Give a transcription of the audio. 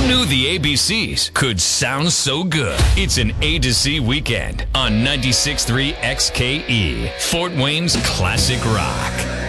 knew the ABCs could sound so good? It's an A to Z weekend on 96.3 XKE, Fort Wayne's classic rock.